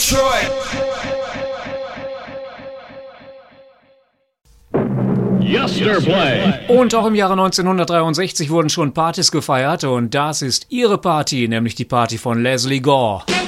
Detroit. Yesterplay. Und auch im Jahre 1963 wurden schon Partys gefeiert und das ist ihre Party, nämlich die Party von Leslie Gore.